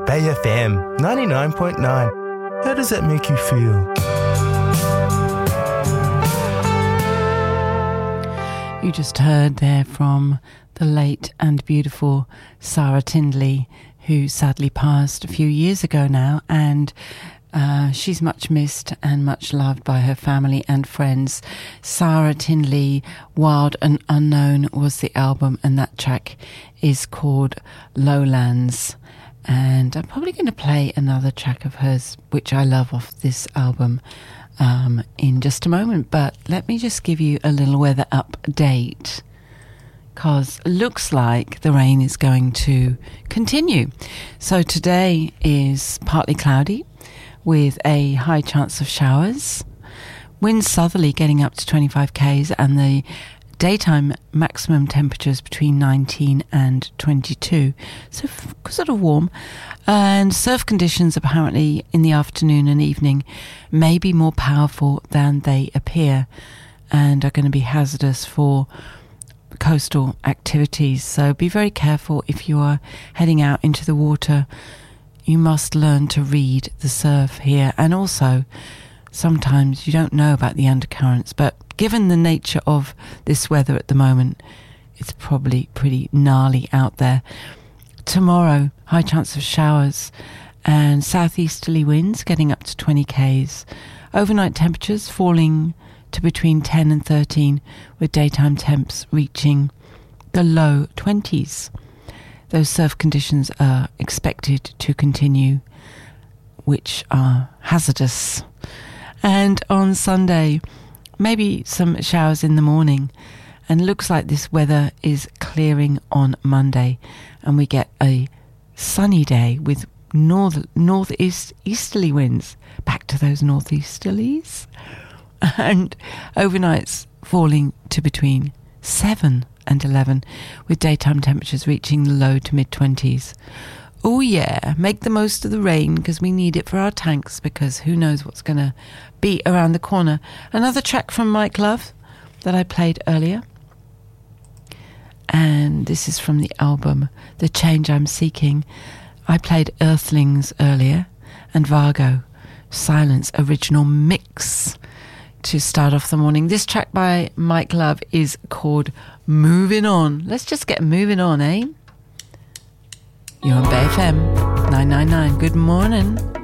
Bay FM 99.9. How does that make you feel? You just heard there from the late and beautiful Sarah Tindley, who sadly passed a few years ago now, and she's much missed and much loved by her family and friends. Sarah Tindley, Wild and Unknown was the album, and that track is called Lowlands. And I'm probably going to play another track of hers, which I love, off this album, in just a moment. But let me just give you a little weather update, because it looks like the rain is going to continue. So today is partly cloudy with a high chance of showers. Winds southerly getting up to 25 k's, and the daytime maximum temperatures between 19 and 22, so sort of warm. And surf conditions apparently in the afternoon and evening may be more powerful than they appear, and are going to be hazardous for coastal activities. So be very careful if you are heading out into the water. You must learn to read the surf here, and also sometimes you don't know about the undercurrents, but given the nature of this weather at the moment, it's probably pretty gnarly out there. Tomorrow, high chance of showers and southeasterly winds getting up to 20 k's. Overnight temperatures falling to between 10 and 13, with daytime temps reaching the low 20s. Those surf conditions are expected to continue, which are hazardous. And on Sunday, maybe some showers in the morning, and looks like this weather is clearing on Monday, and we get a sunny day with northeasterly winds, back to those northeasterlies, and overnights falling to between 7 and 11, with daytime temperatures reaching the low to mid-20s. Oh yeah, make the most of the rain, because we need it for our tanks, because who knows what's going to be around the corner. Another track from Mike Love that I played earlier, and this is from the album The Change I'm Seeking. I played Earthlings earlier, and Vargo, Silence original mix, to start off the morning. This track by Mike Love is called Moving On. Let's just get moving on, eh? You're on Bay FM 999. Good morning.